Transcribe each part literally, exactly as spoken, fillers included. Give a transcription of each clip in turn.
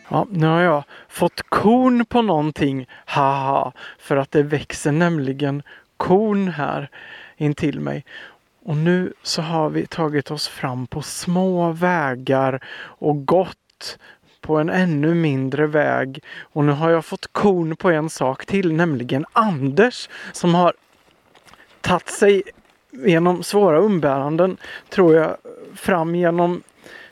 Ja, nu har jag fått korn på någonting, haha, för att det växer nämligen korn här intill mig. Och nu så har vi tagit oss fram på små vägar och gått på en ännu mindre väg. Och nu har jag fått korn på en sak till, nämligen Anders som har tagit sig genom svåra umbäranden, tror jag, fram genom,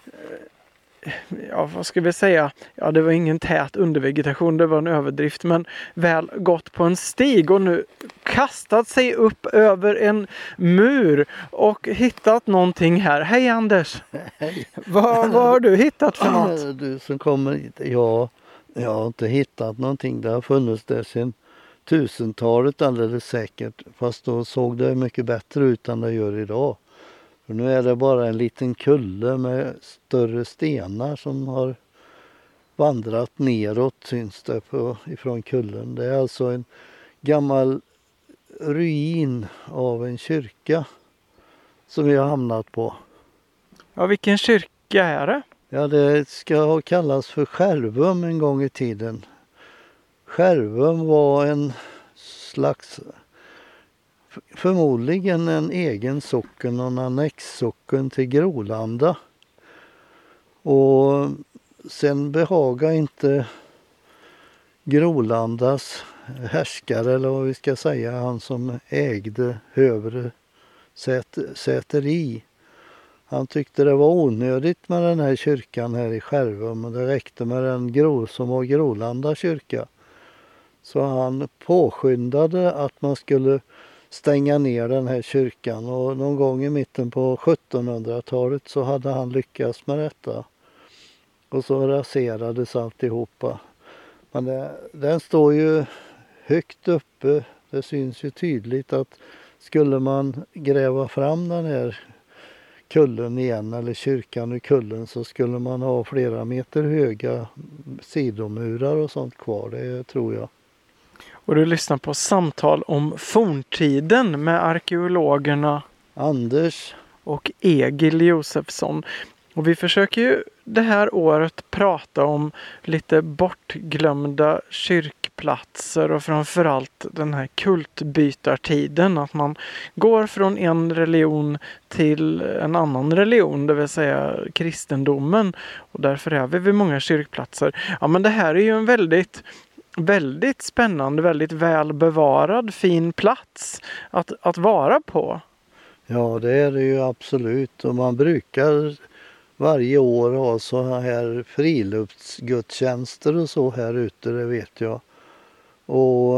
ja vad ska vi säga, ja det var ingen tät undervegetation, det var en överdrift, men väl gått på en stig och nu kastat sig upp över en mur och hittat någonting här. Hej Anders! Hej! Vad, vad har du hittat för något? Du som kommer hit, ja, jag har inte hittat någonting, det har funnits där sedan tusentalet alldeles säkert, fast då såg det mycket bättre ut än det gör idag. För nu är det bara en liten kulle med större stenar som har vandrat neråt, syns det på, ifrån kullen. Det är alltså en gammal ruin av en kyrka som vi har hamnat på. Ja, vilken kyrka är det? Ja, det ska ha kallats för Skärvum en gång i tiden. Skärvum var en slags, förmodligen en egen socken och en annexsocken till Grolanda. Och sen behaga inte Grolandas härskare, eller vad vi ska säga, han som ägde Hövre säteri. Han tyckte det var onödigt med den här kyrkan här i Skärvum, och det räckte med den gro, som var Grolanda kyrka. Så han påskyndade att man skulle stänga ner den här kyrkan, och någon gång i mitten på sjuttonhundratalet så hade han lyckats med detta. Och så raserades alltihopa. Men det, den står ju högt uppe, det syns ju tydligt att skulle man gräva fram den här kullen igen, eller kyrkan ur kullen, så skulle man ha flera meter höga sidomurar och sånt kvar, det tror jag. Och du lyssnar på samtal om forntiden med arkeologerna Anders och Egil Josefsson. Och vi försöker ju det här året prata om lite bortglömda kyrkplatser och framförallt den här kultbytartiden. Att man går från en religion till en annan religion, det vill säga kristendomen. Och därför är vi vid många kyrkplatser. Ja, men det här är ju en väldigt... väldigt spännande, väldigt väl bevarad, fin plats att, att vara på. Ja, det är det ju absolut, och man brukar varje år ha så här friluftsgudstjänster och så här ute, det vet jag. Och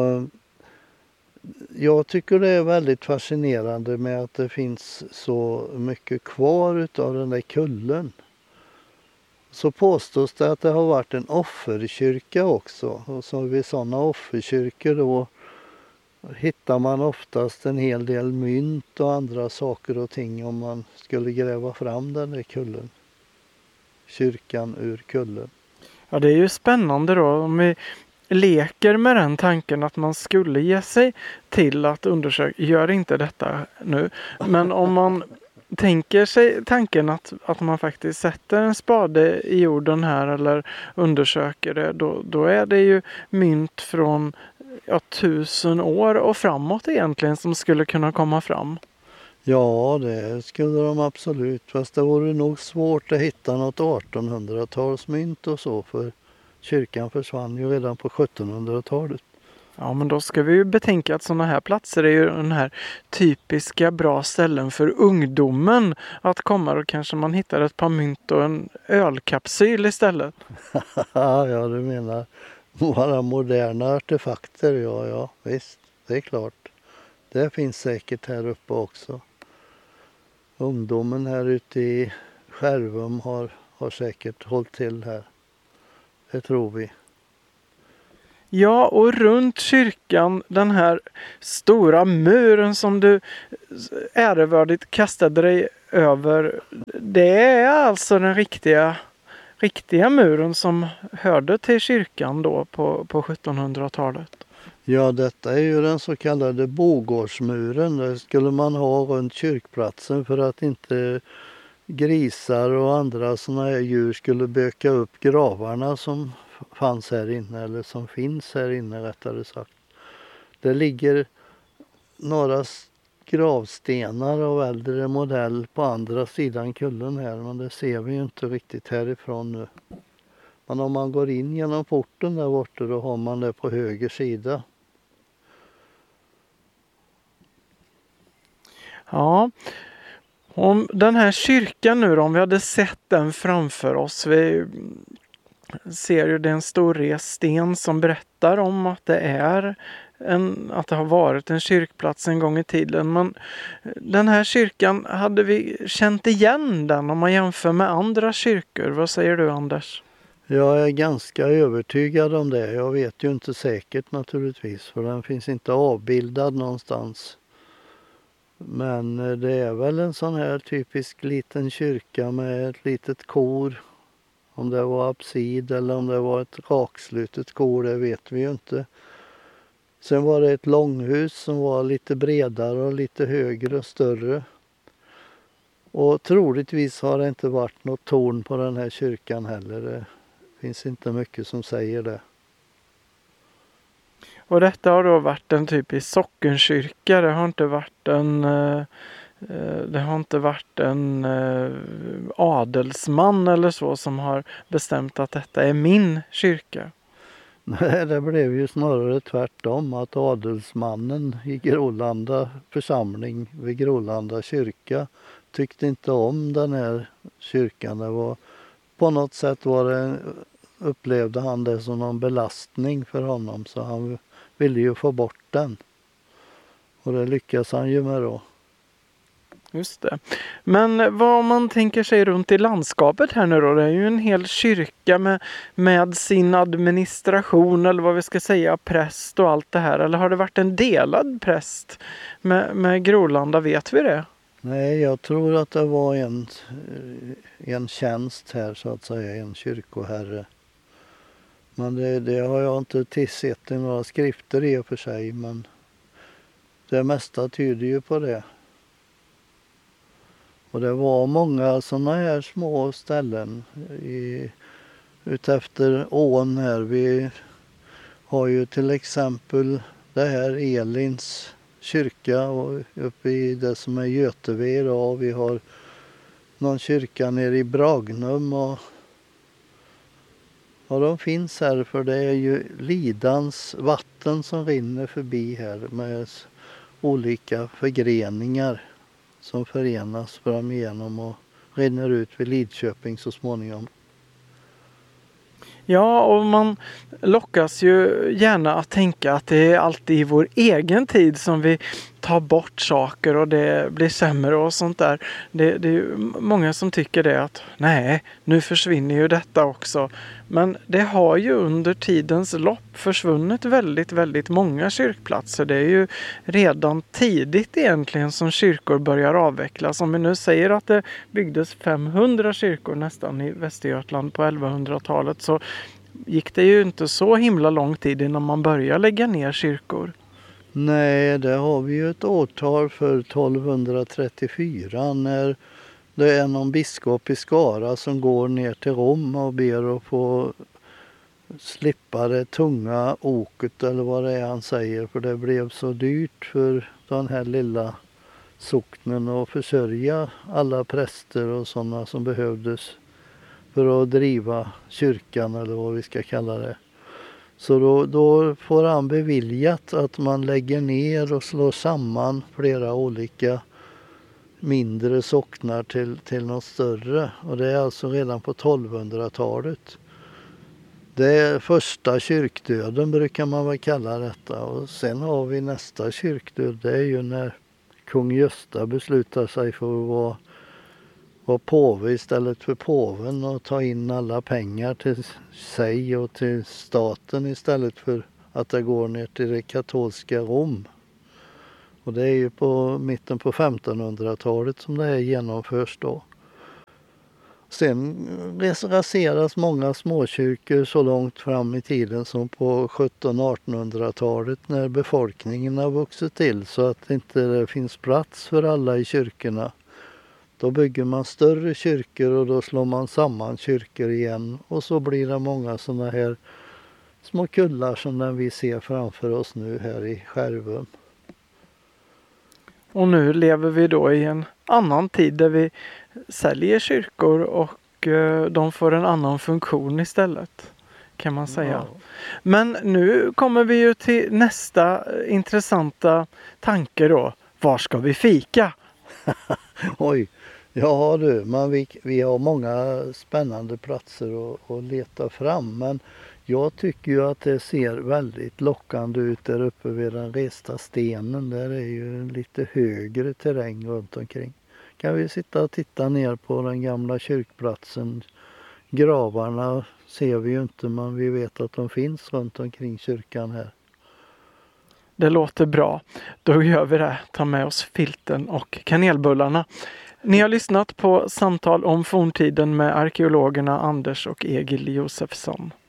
jag tycker det är väldigt fascinerande med att det finns så mycket kvar utav den där kullen. Så påstås det att det har varit en offerkyrka också, och så vid sådana offerkyrkor då hittar man oftast en hel del mynt och andra saker och ting om man skulle gräva fram den där kullen. Kyrkan ur kullen. Ja, det är ju spännande då om vi leker med den tanken att man skulle ge sig till att undersöka, gör inte detta nu, men om man tänker sig tanken att, att man faktiskt sätter en spade i jorden här eller undersöker det, då, då är det ju mynt från ja, tusen år och framåt egentligen som skulle kunna komma fram. Ja, det skulle de absolut, fast det vore nog svårt att hitta något artonhundratalsmynt och så, för kyrkan försvann ju redan på sjuttonhundratalet. Ja, men då ska vi ju betänka att sådana här platser är ju den här typiska bra ställen för ungdomen att komma, och kanske man hittar ett par mynt och en ölkapsyl istället. Ja, du menar våra moderna artefakter, ja, ja, visst, det är klart. Det finns säkert här uppe också. Ungdomen här ute i Skärvum har, har säkert hållit till här. Det tror vi. Ja, och runt kyrkan, den här stora muren som du ärevördigt kastade dig över, det är alltså den riktiga, riktiga muren som hörde till kyrkan då på, på sjuttonhundratalet. Ja, detta är ju den så kallade Bogårdsmuren. Det skulle man ha runt kyrkplatsen för att inte grisar och andra såna här djur skulle böka upp gravarna som fanns här inne, eller som finns här inne rättare sagt. Det ligger några gravstenar av äldre modell på andra sidan kullen här, men det ser vi ju inte riktigt härifrån nu. Men om man går in genom porten där borta, då har man det på höger sida. Ja, om den här kyrkan nu då, om vi hade sett den framför oss, vi ser ju det är en stor rest sten som berättar om att det är en, att det har varit en kyrkplats en gång i tiden. Men den här kyrkan, hade vi känt igen den om man jämför med andra kyrkor? Vad säger du, Anders? Jag är ganska övertygad om det. Jag vet ju inte säkert naturligtvis, för den finns inte avbildad någonstans. Men det är väl en sån här typisk liten kyrka med ett litet kor. Om det var absid eller om det var ett rakslutet kor, det vet vi ju inte. Sen var det ett långhus som var lite bredare och lite högre och större. Och troligtvis har det inte varit något torn på den här kyrkan heller. Det finns inte mycket som säger det. Och detta har då varit en typisk sockenkyrka. Det har inte varit en, eh, det har inte varit en eh, adelsman eller så som har bestämt att detta är min kyrka. Nej, det blev ju snarare tvärtom, att adelsmannen i Grålanda församling vid Grålanda kyrka tyckte inte om den här kyrkan. Det var, på något sätt var det, upplevde han det som någon belastning för honom, så han ville ju få bort den. Och det lyckas han ju med då. Just det. Men vad man tänker sig runt i landskapet här nu då, det är ju en hel kyrka med, med sin administration eller vad vi ska säga, präst och allt det här. Eller har det varit en delad präst med, med Grålanda, vet vi det? Nej, jag tror att det var en, en tjänst här så att säga, en kyrkoherre. Men det, det har jag inte sett i några skrifter i och för sig, men det mesta tyder ju på det. Och det var många sådana här små ställen i, utefter ån här. Vi har ju till exempel det här Elins kyrka och uppe i det som är Göteve idag. Vi har någon kyrka nere i Bragnum och, och de finns här, för det är ju Lidans vatten som rinner förbi här med olika förgreningar som förenas fram igenom och rinner ut vid Lidköping så småningom. Ja, och man lockas ju gärna att tänka att det är alltid i vår egen tid som vi tar bort saker och det blir sämre och sånt där. Det, det är ju många som tycker det, att nej, nu försvinner ju detta också. Men det har ju under tidens lopp försvunnit väldigt, väldigt många kyrkplatser. Det är ju redan tidigt egentligen som kyrkor börjar avvecklas. Om vi nu säger att det byggdes femhundra kyrkor nästan i Västergötland på elvahundratalet, så gick det ju inte så himla lång tid innan man började lägga ner kyrkor. Nej, det har vi ju ett årtal för tolvhundratrettiofyra när det är någon biskop i Skara som går ner till Rom och ber att få slippa det tunga oket eller vad det är han säger, för det blev så dyrt för den här lilla socknen att försörja alla präster och sådana som behövdes för att driva kyrkan eller vad vi ska kalla det. Så då, då får han beviljat att man lägger ner och slår samman flera olika mindre socknar till, till något större. Och det är alltså redan på tolvhundratalet. Det är första kyrkdöden brukar man väl kalla detta. Och sen har vi nästa kyrkdöd. Det är ju när kung Gösta beslutar sig för att vara, vara påve istället för påven och ta in alla pengar till sig och till staten istället för att det går ner till det katolska Rom. Och det är ju på mitten på femtonhundratalet som det här genomförs då. Sen raseras många småkyrkor så långt fram i tiden som på sjuttonhundra-artonhundratalet när befolkningen har vuxit till så att det inte finns plats för alla i kyrkorna. Då bygger man större kyrkor och då slår man samman kyrkor igen. Och så blir det många sådana här små kullar som den vi ser framför oss nu här i Skärvum. Och nu lever vi då i en annan tid där vi säljer kyrkor och eh, de får en annan funktion istället, kan man säga. Ja. Men nu kommer vi ju till nästa intressanta tanke då. Var ska vi fika? Oj, ja du, man, vi, vi har många spännande platser att, att leta fram, men jag tycker ju att det ser väldigt lockande ut där uppe vid den resta stenen. Där är ju lite högre terräng runt omkring. Kan vi sitta och titta ner på den gamla kyrkplatsen. Gravarna ser vi ju inte, men vi vet att de finns runt omkring kyrkan här. Det låter bra. Då gör vi det. Ta med oss filten och kanelbullarna. Ni har lyssnat på samtal om forntiden med arkeologerna Anders och Egil Josefsson.